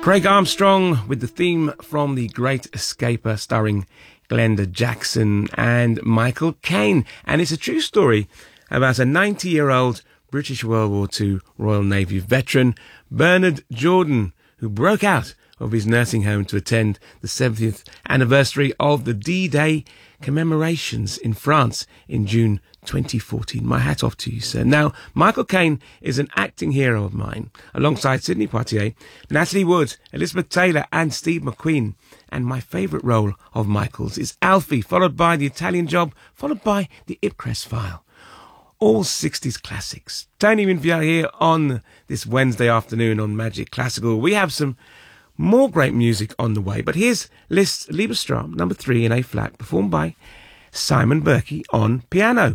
Craig Armstrong with the theme from The Great Escaper, starring Glenda Jackson and Michael Caine. And it's a true story about a 90-year-old British World War II Royal Navy veteran, Bernard Jordan, who broke out of his nursing home to attend the 70th anniversary of the D-Day commemorations in France in June 2014. My hat off to you, sir. Now, Michael Caine is an acting hero of mine, alongside Sidney Poitier, Natalie Wood, Elizabeth Taylor and Steve McQueen. And my favourite role of Michael's is Alfie, followed by The Italian Job, followed by The Ipcress File. All 60s classics. Tony Minfield here on this Wednesday afternoon on Magic Classical. We have some more great music on the way, but here's Liszt Liebestraum, number 3 in A flat, performed by Simon Berkey on piano.